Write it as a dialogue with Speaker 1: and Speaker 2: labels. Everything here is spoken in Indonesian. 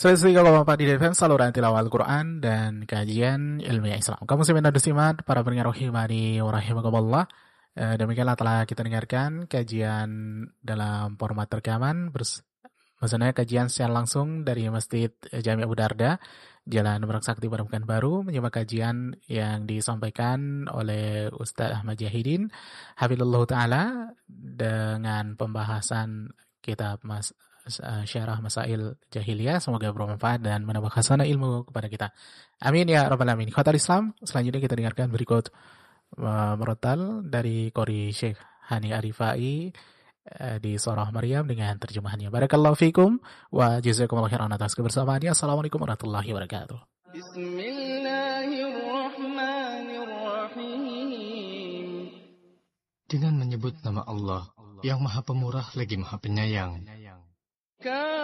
Speaker 1: 103,4 di FM, saluran tilawah Al-Quran dan kajian ilmiah Islam. Kaum muslimin dan muslimat, para pendengar rahimani wa rahimakumullah. Demikianlah telah kita dengarkan kajian dalam format rekaman, maksudnya kajian secara langsung dari Masjid Jami Abu Darda, Jalan Merak Sakti pada Pekanbaru, menyimak kajian yang disampaikan oleh Ustaz Ahmad Jahidin, Hafizullah Ta'ala, dengan pembahasan kitab Syarah Masail Jahiliyah. Semoga bermanfaat dan menambah khasanah ilmu kepada kita. Amin ya rabbal alamin. Khotul Islam, selanjutnya kita dengarkan berikut merotal dari Qori Syekh Hani Arifai di Surah Maryam dengan terjemahannya. Barakallahu fikum wa jazakumullahu khairan atas kebersamaannya. Assalamualaikum warahmatullahi wabarakatuh.
Speaker 2: Bismillahirrahmanirrahim. Dengan menyebut nama Allah yang Maha Pemurah lagi Maha Penyayang.